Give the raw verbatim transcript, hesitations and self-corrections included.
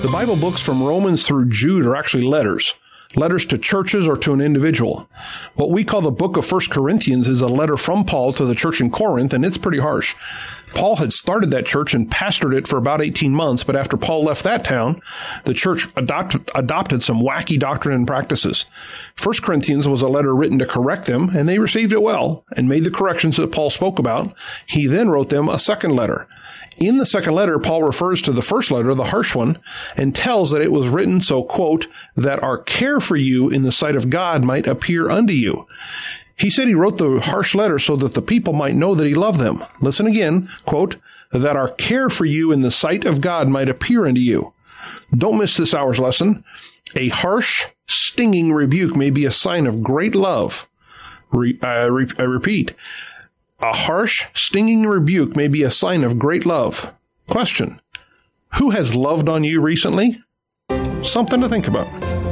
The Bible books from Romans through Jude are actually letters. Letters to churches or to an individual. What we call the book of First Corinthians is a letter from Paul to the church in Corinth, and it's pretty harsh. Paul had started that church and pastored it for about eighteen months, but after Paul left that town, the church adopted, adopted some wacky doctrine and practices. First Corinthians was a letter written to correct them, and they received it well and made the corrections that Paul spoke about. He then wrote them a second letter. In the second letter, Paul refers to the first letter, the harsh one, and tells that it was written so, quote, that our care for you in the sight of God might appear unto you. He said he wrote the harsh letter so that the people might know that he loved them. Listen again, quote, that our care for you in the sight of God might appear unto you. Don't miss this hour's lesson. A harsh, stinging rebuke may be a sign of great love. Re, uh, re, I repeat, a harsh, stinging rebuke may be a sign of great love. Question: who has loved on you recently? Something to think about.